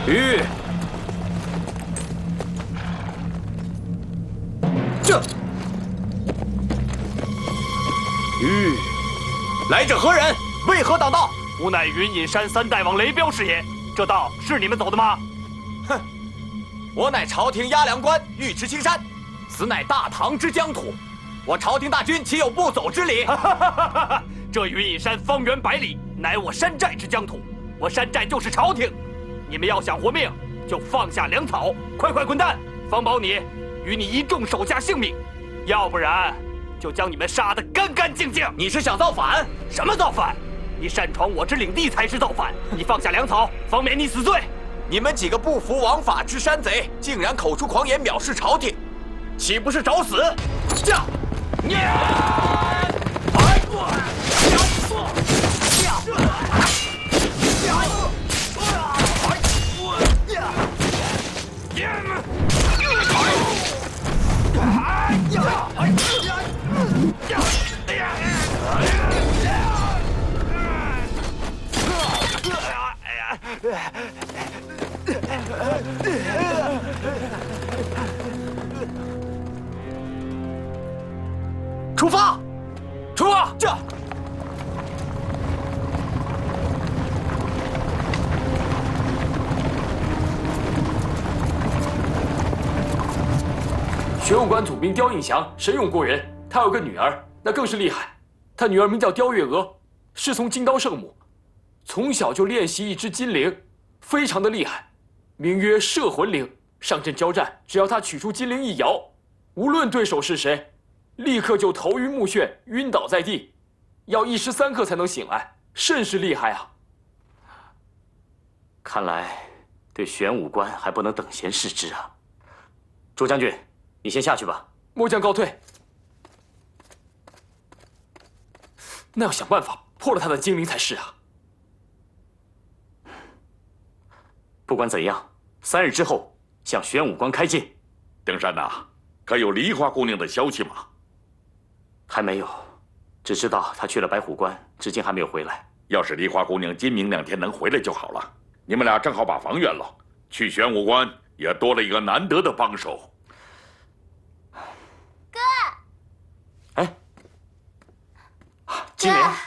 吁！这！吁！来者何人？为何挡道？ 吾乃云隐山三代王雷彪是也。这道是你们走的吗？ 哼！我乃朝廷押粮官尉迟青山，此乃大唐之疆土，我朝廷大军岂有不走之理？ 这云隐山方圆100里，乃我山寨之疆土，我山寨就是朝廷。你们要想活命，就放下粮草，快快滚蛋，方保你与你一众手下性命；要不然，就将你们杀得干干净净。 你是想造反？ 什么造反？你擅闯我之领地才是造反！你放下粮草，方免你死罪。 你们几个不服王法之山贼，竟然口出狂言，藐视朝廷，岂不是找死？驾！出发！出发！这。 玄武关总兵刁应祥神勇过人，他有个女儿，那更是厉害。他女儿名叫刁月娥，师从金刀圣母，从小就练习一支金铃，非常的厉害，名曰摄魂铃。上阵交战，只要他取出金铃一摇，无论对手是谁，立刻就头晕目眩，晕倒在地，要1时3刻才能醒来，甚是厉害啊！ 看来对玄武关还不能等闲视之啊。周将军，你先下去吧。 末将告退。那要想办法破了他的精灵才是啊！ 不管怎样，3日之后向玄武关开进。 丁山呐，可有梨花姑娘的消息吗？ 还没有，只知道她去了白虎关，至今还没有回来。 要是梨花姑娘今明2天能回来就好了。你们俩正好把房圆了，去玄武关也多了一个难得的帮手。 哎，金莲。